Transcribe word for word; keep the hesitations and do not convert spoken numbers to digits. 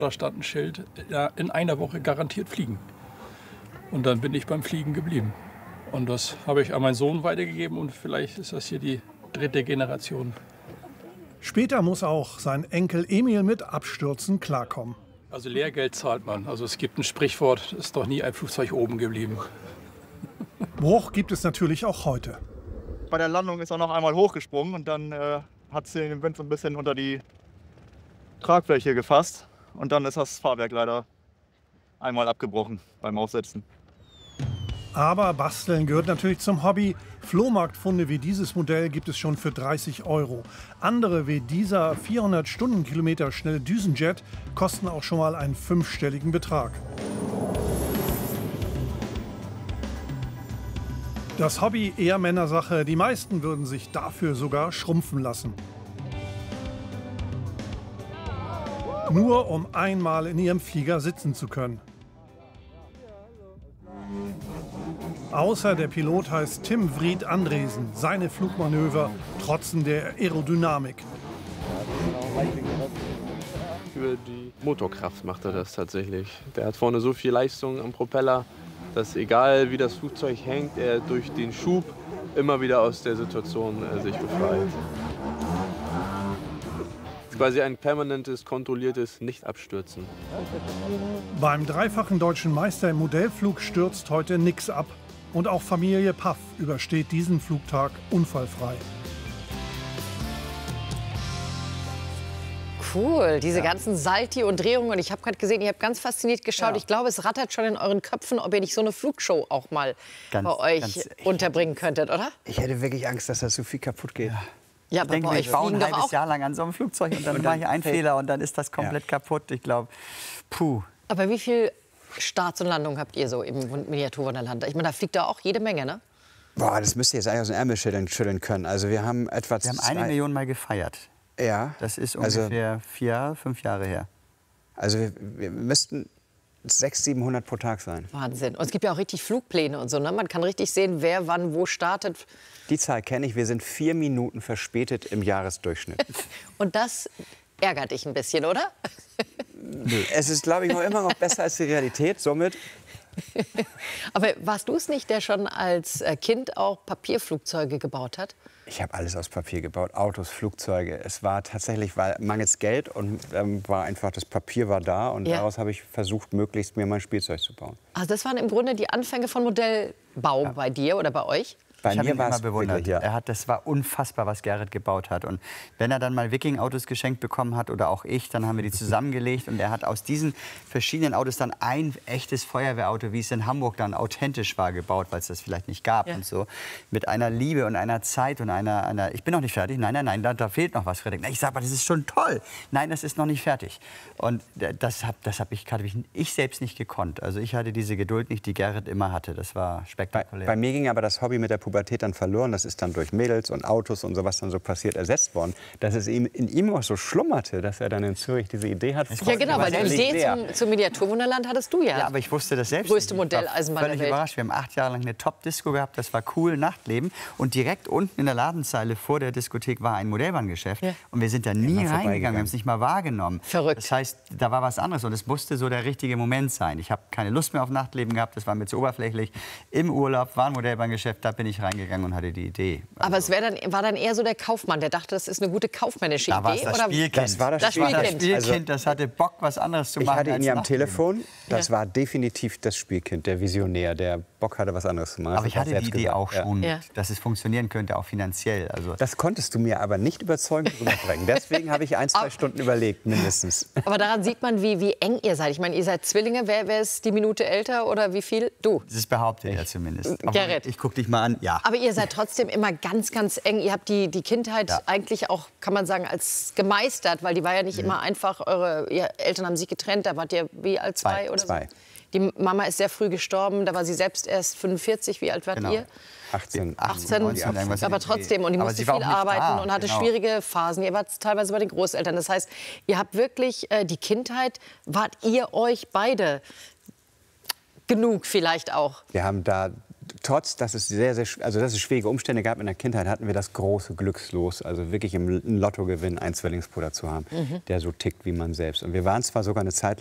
Da stand ein Schild, ja, in einer Woche garantiert fliegen. Und dann bin ich beim Fliegen geblieben. Und das habe ich an meinen Sohn weitergegeben und vielleicht ist das hier die dritte Generation. Später muss auch sein Enkel Emil mit Abstürzen klarkommen. Also Lehrgeld zahlt man. Also es gibt ein Sprichwort, ist doch nie ein Flugzeug oben geblieben. Bruch gibt es natürlich auch heute. Bei der Landung ist er noch einmal hochgesprungen und dann äh, hat sie den Wind so ein bisschen unter die Tragfläche gefasst. Und dann ist das Fahrwerk leider einmal abgebrochen beim Aufsetzen. Aber Basteln gehört natürlich zum Hobby. Flohmarktfunde wie dieses Modell gibt es schon für dreißig Euro. Andere wie dieser vierhundert Stundenkilometer schnelle Düsenjet kosten auch schon mal einen fünfstelligen Betrag. Das Hobby eher Männersache. Die meisten würden sich dafür sogar schrumpfen lassen. Nur um einmal in ihrem Flieger sitzen zu können. Außer der Pilot heißt Tim Vriet Andresen. Seine Flugmanöver trotzen der Aerodynamik. Über die Motorkraft macht er das tatsächlich. Der hat vorne so viel Leistung am Propeller, dass egal wie das Flugzeug hängt, er durch den Schub immer wieder aus der Situation äh, sich befreit. Das ist quasi ein permanentes, kontrolliertes Nicht-Abstürzen. Beim dreifachen deutschen Meister im Modellflug stürzt heute nichts ab. Und auch Familie Paff übersteht diesen Flugtag unfallfrei. Cool, diese Ja. ganzen Salti und Drehungen. Und ich habe gerade gesehen, ihr habt ganz fasziniert geschaut. Ja. Ich glaube, es rattert schon in euren Köpfen, ob ihr nicht so eine Flugshow auch mal Ganz- bei euch ganz- unterbringen könntet, oder? Ich hätte wirklich Angst, dass da so viel kaputt geht. Ja, Ich denke, bei mir, euch ich baue fliegen ein doch halbes auch. Jahr lang an so einem Flugzeug und dann, Und mache dann ich einen fällt- Fehler und dann ist das komplett kaputt. Ich glaube, puh. Aber wie viel Starts und Landungen habt ihr so im Miniaturwunderland? Ich meine, da fliegt da auch jede Menge, ne? Boah, das müsst ihr jetzt eigentlich aus dem Ärmel schütteln, schütteln können. Also wir haben etwa Wir haben zwei, eine Million Mal gefeiert. Ja. Das ist Also- ungefähr vier, fünf Jahre her. Also wir, wir müssten sechshundert, siebenhundert pro Tag sein. Wahnsinn. Und es gibt ja auch richtig Flugpläne und so, ne? Man kann richtig sehen, wer wann wo startet. Die Zahl kenne ich. Wir sind vier Minuten verspätet im Jahresdurchschnitt. Und das ärgert dich ein bisschen, oder? Es ist, glaube ich, noch immer noch besser als die Realität. Somit Aber warst du es nicht, der schon als äh, Kind auch Papierflugzeuge gebaut hat? Ich habe alles aus Papier gebaut, Autos, Flugzeuge. Es war tatsächlich, weil mangels Geld und ähm, war einfach, das Papier war da und Ja. daraus habe ich versucht, möglichst mir mein Spielzeug zu bauen. Also das waren im Grunde die Anfänge von Modellbau bei dir oder bei euch? Bei Ich habe mir ihn war immer es bewundert. wirklich, ja. Er hat, das war unfassbar, was Gerrit gebaut hat. Und wenn er dann mal Viking-Autos geschenkt bekommen hat oder auch ich, dann haben wir die zusammengelegt. Und er hat aus diesen verschiedenen Autos dann ein echtes Feuerwehrauto, wie es in Hamburg dann authentisch war, gebaut, weil es das vielleicht nicht gab Ja. und so. Mit einer Liebe und einer Zeit und einer, einer ich bin noch nicht fertig. Nein, nein, nein, da, da fehlt noch was, Frederik. Ich sage, das ist schon toll. Nein, das ist noch nicht fertig. Und das habe das hab ich, hab ich, ich selbst nicht gekonnt. Also ich hatte diese Geduld nicht, die Gerrit immer hatte. Das war Bei, spektakulär. bei mir ging aber das Hobby mit der Pubertät dann verloren. Das ist dann durch Mädels und Autos und so, was dann so passiert, ersetzt worden. Dass es ihm, in ihm auch so schlummerte, dass er dann in Zürich diese Idee hat. Ja, genau, weil die Ehrlich, Idee sehr. zum, zum Miniaturwunderland hattest du ja. Ja, aber ich wusste das selbst Größte nicht. Ich war Modelleisenbahn der völlig Welt. überrascht. Wir haben acht Jahre lang eine Top-Disco gehabt. Das war cool, Nachtleben. Und direkt unten in der Ladenzeile vor der Diskothek war ein Modellbahngeschäft. Ja. Und wir sind da nie Immer reingegangen. Wir vorbeigegangen. haben es nicht mal wahrgenommen. Verrückt. Das heißt, da war was anderes. Und es musste so der richtige Moment sein. Ich habe keine Lust mehr auf Nachtleben gehabt. Das war mir zu oberflächlich. Im Urlaub war ein Modellbahngeschäft. Da bin ich reingegangen und hatte die Idee. Aber es wär dann, war dann eher so der Kaufmann, der dachte, das ist eine gute kaufmännische Da war es Idee? das oder? Spielkind. Das war das Das Das war das Spielkind. Spielkind. Das hatte Bock, was anderes zu Ich machen. hatte ihn als ja am Nachtleben. Telefon. Das Ja. war definitiv das Spielkind, der Visionär, der Bock hatte, was anderes zu machen. Aber Das ich hat hatte er die selbst Idee gesagt. auch Ja. schon, Ja. dass es funktionieren könnte, auch finanziell. Also Das konntest du mir aber nicht überzeugend rüberbringen. Deswegen habe ich ein, zwei Stunden überlegt, mindestens. Aber daran sieht man, wie, wie eng ihr seid. Ich meine, ihr seid Zwillinge. Wer, wer ist die Minute älter oder wie viel? Du. das behauptet er zumindest. Gerrit. Ich guck dich mal an. Ja. Aber ihr seid trotzdem immer ganz, ganz eng. Ihr habt die, die Kindheit Ja. eigentlich auch, kann man sagen, als gemeistert, weil die war ja nicht immer einfach. Eure ihr Eltern haben sich getrennt, da wart ihr wie alt? Zwei, Zwei. oder Zwei. so? Die Mama ist sehr früh gestorben, da war sie selbst erst fünfundvierzig. Wie alt wart Genau. ihr? achtzehn. achtzehn, neunzehn, irgendwas in aber dem Dreh. trotzdem. Und die Aber musste sie war viel auch nicht arbeiten da, und hatte genau. schwierige Phasen. Ihr wart teilweise bei den Großeltern. Das heißt, ihr habt wirklich äh, die Kindheit, wart ihr euch beide genug vielleicht auch? Wir haben da trotz, dass es sehr, sehr, also dass es schwierige Umstände gab in der Kindheit, hatten wir das große Glückslos, also wirklich im Lottogewinn einen Zwillingsbruder zu haben, mhm. der so tickt wie man selbst. Und wir waren zwar sogar eine Zeit